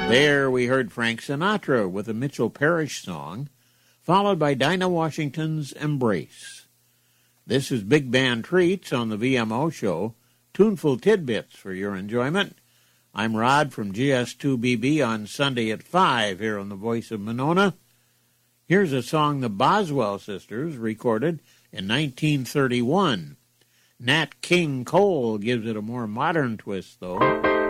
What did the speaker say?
There we heard Frank Sinatra with a Mitchell Parish song, followed by Dinah Washington's Embrace. This is Big Band Treats on the VMO show, tuneful tidbits for your enjoyment. I'm Rod from GS2BB on Sunday at 5 here on the Voice of Monona. Here's a song the Boswell sisters recorded in 1931. Nat King Cole gives it a more modern twist, though.